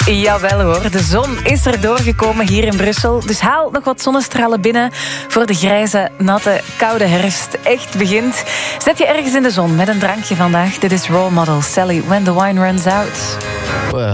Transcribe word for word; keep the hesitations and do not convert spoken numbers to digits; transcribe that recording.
Jawel hoor, de zon is er doorgekomen hier in Brussel. Dus haal nog wat zonnestralen binnen voor de grijze, natte, koude herfst echt begint. Zet je ergens in de zon met een drankje vandaag. Dit is Role Model Sally, When the Wine Runs Out.